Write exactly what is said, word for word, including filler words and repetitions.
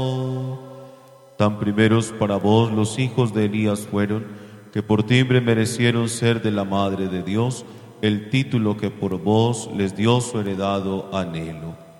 Tan primeros para vos los hijos de Elías fueron, que por timbre merecieron ser de la Madre de Dios, el título que por vos les dio su heredado anhelo.